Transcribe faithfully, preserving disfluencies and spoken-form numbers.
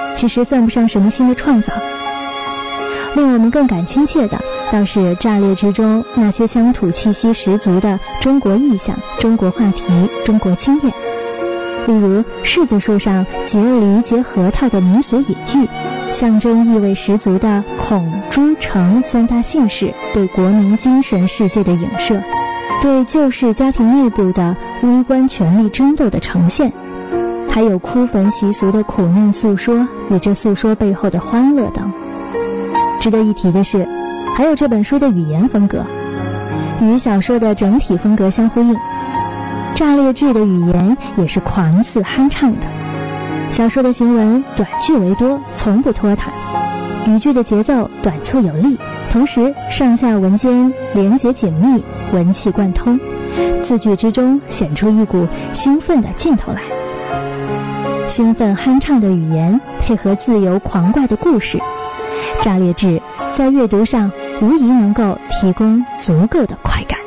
其实算不上什么新的创造。令我们更感亲切的倒是炸裂之中那些乡土气息十足的中国意象、中国话题、中国经验。例如柿子树上结梨结核桃的民俗隐喻，象征意味十足的孔、朱、程三大姓氏对国民精神世界的影射，对旧式家庭内部的微观权力争斗的呈现，还有哭坟习俗的苦难诉说与这诉说背后的欢乐等。值得一提的是，还有这本书的语言风格与小说的整体风格相呼应。炸裂志的语言也是狂肆酣畅的，小说的行文短句为多，从不拖沓，语句的节奏短促有力，同时上下文间连结紧密，文气贯通，字句之中显出一股兴奋的劲头来。兴奋酣畅的语言配合自由狂怪的故事，炸裂志在阅读上无疑能够提供足够的快感。